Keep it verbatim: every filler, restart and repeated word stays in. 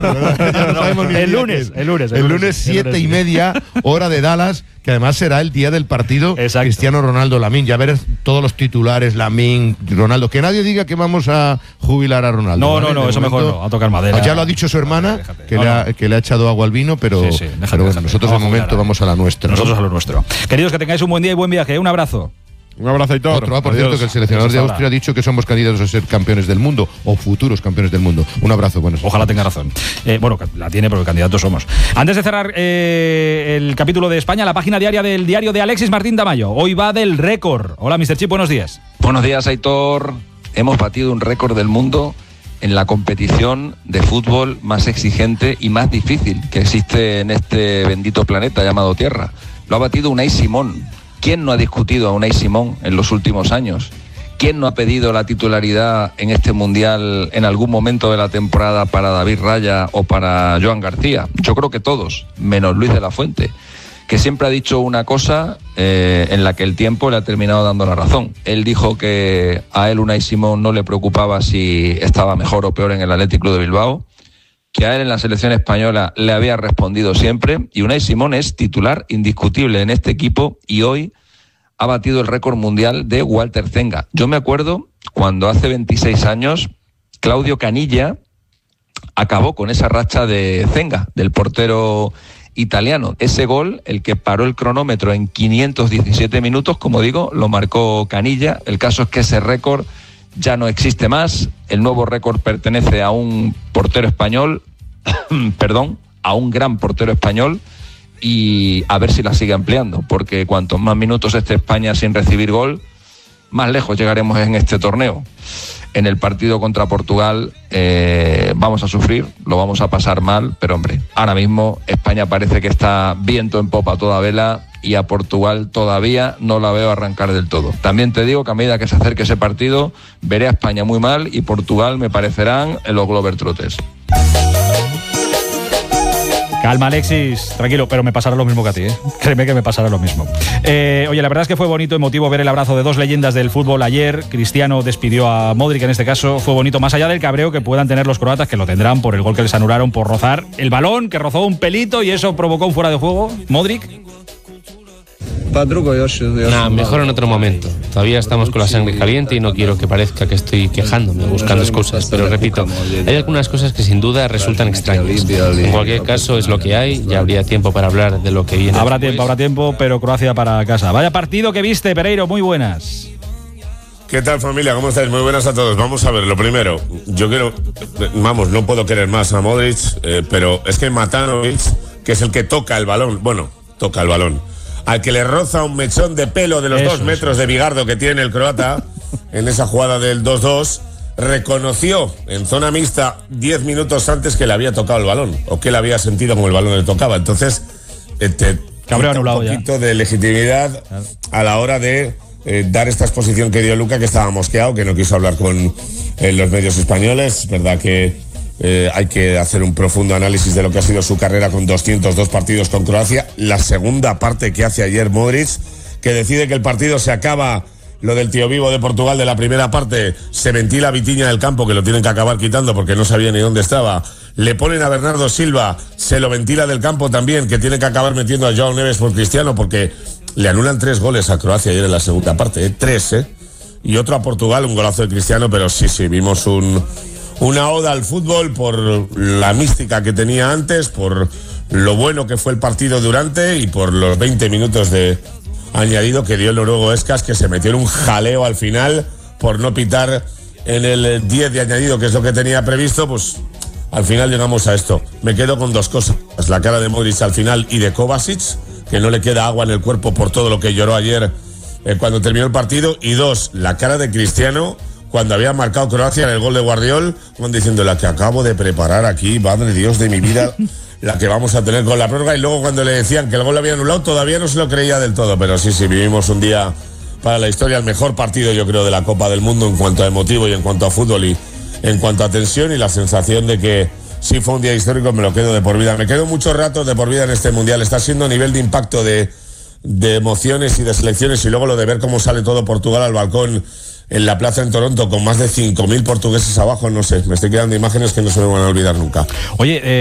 no, el lunes, el lunes, el lunes siete y media, hora de Dallas, que además será el día del partido. Exacto. Cristiano Ronaldo Lamine. Ya verás todos los titulares, Lamine, Ronaldo. Que nadie diga que vamos a jubilar a Ronaldo. No, ¿vale? no, no, de eso momento, mejor no, a tocar madera. Ya lo ha dicho su hermana, déjate, que, no, le ha, no. que le ha echado agua al vino, pero, sí, sí, déjate, pero bueno, déjate, nosotros de momento vamos a la nuestra. Nosotros ¿no? a lo nuestro. Queridos, que tengáis un buen día y buen viaje. Un abrazo. Un abrazo, Aitor. Otro, ah, por Adiós. cierto, que el seleccionador Adiós, de Austria ha dicho que somos candidatos a ser campeones del mundo o futuros campeones del mundo. Un abrazo, bueno. Ojalá tenga razón. Eh, bueno, la tiene porque candidatos somos. Antes de cerrar eh, el capítulo de España, la página diaria del diario de Alexis Martín Tamayo. Hoy va del récord. Hola, mister Chip, buenos días. Buenos días, Aitor. Hemos batido un récord del mundo en la competición de fútbol más exigente y más difícil que existe en este bendito planeta llamado Tierra. Lo ha batido Unai Simón. ¿Quién no ha discutido a Unai Simón en los últimos años? ¿Quién no ha pedido la titularidad en este Mundial en algún momento de la temporada para David Raya o para Joan García? Yo creo que todos, menos Luis de la Fuente, que siempre ha dicho una cosa eh, en la que el tiempo le ha terminado dando la razón. Él dijo que a él Unai Simón no le preocupaba si estaba mejor o peor en el Athletic Club de Bilbao, que a él en la selección española le había respondido siempre, y Unai Simón es titular indiscutible en este equipo y hoy ha batido el récord mundial de Walter Zenga. Yo me acuerdo cuando hace veintiséis años Claudio Caniggia acabó con esa racha de Zenga, del portero italiano. Ese gol, el que paró el cronómetro en quinientos diecisiete minutos, como digo, lo marcó Caniggia. El caso es que ese récord ya no existe más. El nuevo récord pertenece a un portero español, perdón, a un gran portero español, y a ver si la sigue ampliando, porque cuantos más minutos esté España sin recibir gol, más lejos llegaremos en este torneo. En el partido contra Portugal eh, vamos a sufrir, lo vamos a pasar mal, pero hombre, ahora mismo España parece que está viento en popa a toda vela y a Portugal todavía no la veo arrancar del todo. También te digo que a medida que se acerque ese partido, veré a España muy mal y Portugal me parecerán en los Globetrotters. Calma, Alexis, tranquilo, pero me pasará lo mismo que a ti, ¿eh? Créeme que me pasará lo mismo. Eh, oye, la verdad es que fue bonito, emotivo ver el abrazo de dos leyendas del fútbol ayer. Cristiano despidió a Modric, en este caso fue bonito, más allá del cabreo que puedan tener los croatas, que lo tendrán por el gol que les anularon, por rozar el balón, que rozó un pelito y eso provocó un fuera de juego. Modric. Nah, mejor en otro momento. Todavía estamos con la sangre caliente y no quiero que parezca que estoy quejándome, buscando excusas. Pero repito, hay algunas cosas que sin duda resultan extrañas. En cualquier caso, es lo que hay. Ya habría tiempo para hablar de lo que viene. Habrá después. tiempo, habrá tiempo, pero Croacia para casa. Vaya partido que viste, Pereiro, muy buenas. ¿Qué tal, familia? ¿Cómo estáis? Muy buenas a todos. Vamos a ver, lo primero, yo quiero, vamos, no puedo querer más a Modric, eh, pero es que Matanovic, que es el que toca el balón, bueno, toca el balón, al que le roza un mechón de pelo de los eso, dos metros eso. de bigardo que tiene el croata en esa jugada del dos dos, reconoció en zona mixta diez minutos antes que le había tocado el balón, o que le había sentido como el balón le tocaba. Entonces, eh, te Cabreo anulado un poquito ya. de legitimidad a la hora de eh, dar esta exposición que dio Luca, que estaba mosqueado, que no quiso hablar con eh, los medios españoles. Es verdad que Eh, hay que hacer un profundo análisis de lo que ha sido su carrera con doscientos dos partidos con Croacia. La segunda parte que hace ayer Modric, que decide que el partido se acaba, lo del tío vivo de Portugal de la primera parte, se ventila Vitinha del campo, que lo tienen que acabar quitando porque no sabía ni dónde estaba. Le ponen a Bernardo Silva, se lo ventila del campo también, que tiene que acabar metiendo a Joao Neves por Cristiano, porque le anulan tres goles a Croacia ayer en la segunda parte, ¿eh? Tres, ¿eh? Y otro a Portugal, un golazo de Cristiano, pero sí, sí, vimos un... una oda al fútbol por la mística que tenía antes, por lo bueno que fue el partido durante y por los veinte minutos de añadido que dio el noruego Escas, que se metió en un jaleo al final por no pitar en el diez de añadido, que es lo que tenía previsto. Pues al final llegamos a esto. Me quedo con dos cosas: la cara de Modric al final y de Kovacic, que no le queda agua en el cuerpo por todo lo que lloró ayer eh, cuando terminó el partido, y dos, la cara de Cristiano cuando había marcado Croacia en el gol de Guardiol, cuando diciendo, la que acabo de preparar aquí, madre Dios de mi vida, la que vamos a tener con la prórroga. Y luego cuando le decían que el gol lo había anulado, todavía no se lo creía del todo. Pero sí, sí, vivimos un día para la historia, el mejor partido, yo creo, de la Copa del Mundo en cuanto a emotivo y en cuanto a fútbol y en cuanto a tensión, y la sensación de que sí fue un día histórico. Me lo quedo de por vida. Me quedo muchos ratos de por vida en este Mundial. Está siendo a nivel de impacto de, de emociones y de selecciones, y luego lo de ver cómo sale todo Portugal al balcón en la plaza en Toronto con más de cinco mil portugueses abajo, no sé, me estoy quedando imágenes que no se me van a olvidar nunca. Oye, eh